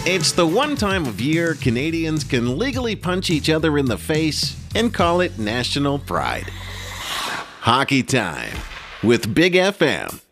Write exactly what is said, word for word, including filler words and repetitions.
It's the one time of year Canadians can legally punch each other in the face and call it national pride. Hockey time with Big F M.